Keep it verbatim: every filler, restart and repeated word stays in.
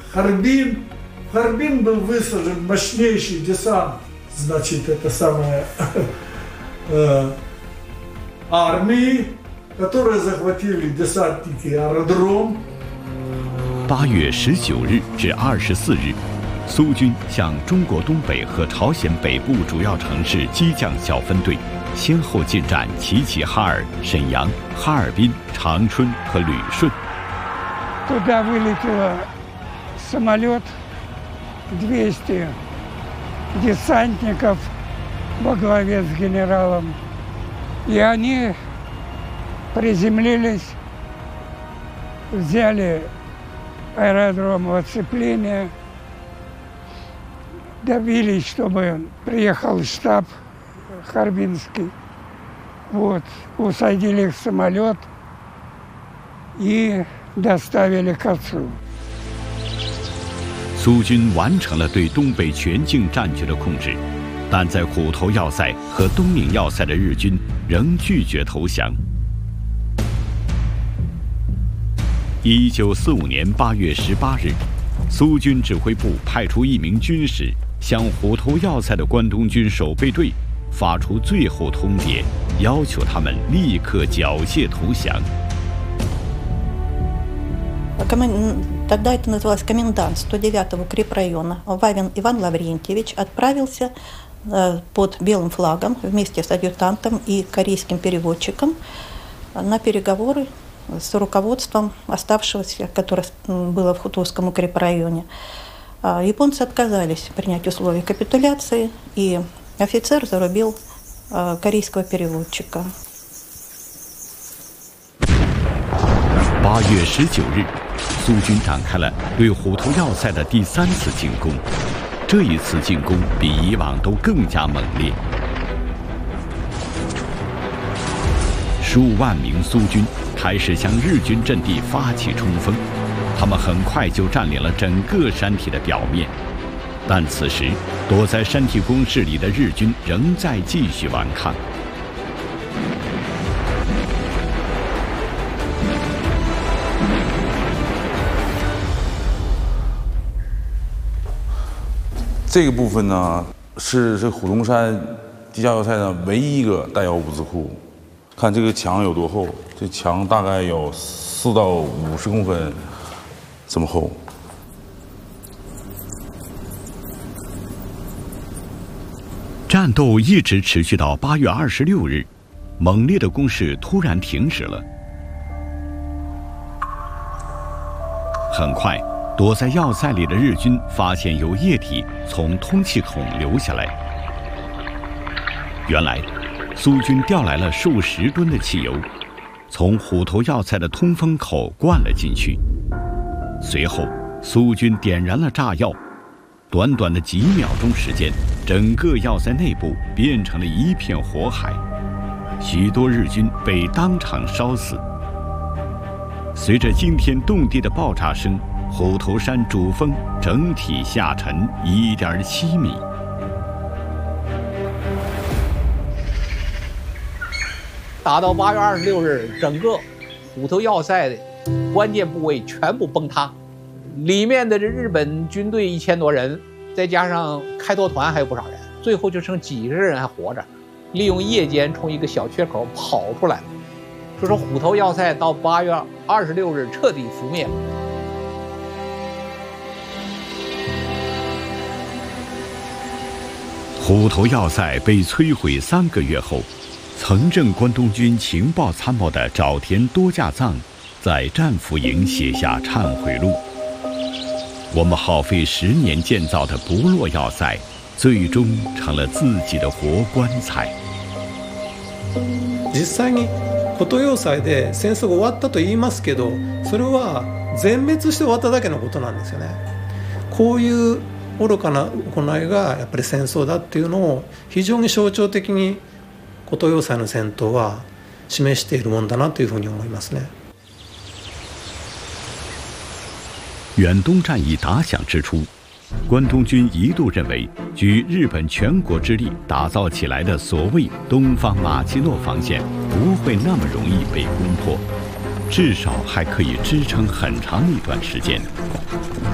Харбин. В Харбин был высажен мощнейший десант, значит, это самое э, армии, которые захватили десантники аэродром. 八月十九日至二十四日，苏军向中国东北和朝鲜北部主要城市激将小分队，先后进占齐齐哈尔、沈阳、哈尔滨、长春和旅顺。 Туда вылетело самолет двести десантников во главе с генералом, и они приземлились, взяли аэродром в оцепление, добились, чтобы приехал штаб Харбинский. Вот, усадили их в самолет и доставили к отцу. 苏军完成了对东北全境战局的控制，但在虎头要塞和东岭要塞的日军仍拒绝投降。一九四五年八月十八日，苏军指挥部派出一名军士向虎头要塞的关东军守备队发出最后通牒，要求他们立刻缴械投降。 Тогда это называлось комендант сто девятого укрепрайона. Вавин Иван Лаврентьевич отправился под белым флагом вместе с адъютантом и корейским переводчиком на переговоры с руководством оставшегося, которое было в Хутовском укрепрайоне. Японцы отказались принять условия капитуляции, и офицер зарубил корейского переводчика. 八月十九日，苏军展开了对虎头要塞的第三次进攻。这一次进攻比以往都更加猛烈。数万名苏军开始向日军阵地发起冲锋，他们很快就占领了整个山体的表面。但此时，躲在山体工事里的日军仍在继续顽抗。 这个部分呢，是这虎头山地下要塞的唯一一个弹药物资库。看这个墙有多厚，这墙大概有四到五十公分这么厚。 战斗一直持续到八月二十六日，猛烈的攻势突然停止了。很快。 躲在要塞里的日军发现有液体从通气孔流下来。原来，苏军调来了数十吨的汽油，从虎头要塞的通风口灌了进去。随后，苏军点燃了炸药，短短的几秒钟时间，整个要塞内部变成了一片火海，许多日军被当场烧死。随着惊天动地的爆炸声。 虎头山主峰整体下沉 一点七米。 打到八月二十六日，整个虎头要塞的关键部位全部崩塌，里面的这日本军队一千多人，再加上开拓团还有不少人，最后就剩几十人还活着，利用夜间从一个小缺口跑出来了。就说虎头要塞到八月二十六日彻底覆灭。 虎头要塞被摧毁三个月后，曾任关东军情报参谋的沼田多架藏在战俘营写下忏悔录。我们耗费十年建造的不落要塞，最终成了自己的活棺材。 実際に虎頭要塞で戦争が終わったと言いますけど、それは全滅して終わっただけのことなんですよね。こういう愚かな行いがやっぱり戦争だっていうのを非常に象徴的に虎頭要塞の戦闘は示しているもんだなというふうに思いますね。 远东战役打响之初，关东军一度认为，举日本全国之力打造起来的所谓东方马奇诺防线不会那么容易被攻破，至少还可以支撑很长一段时间。